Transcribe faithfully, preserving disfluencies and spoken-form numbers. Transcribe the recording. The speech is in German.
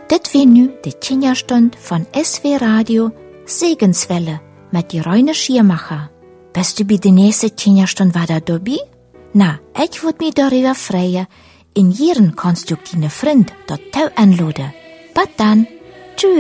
Dit wie nu de Kinderstund van S W Radio Segenswelle met die Reine Schiermacher. Bist du bij de nächste Kinderstund wieder dabei? Na, ich würd mich darüber freuen. In Jieren kannst du deine Freund dort anladen. Bis dann.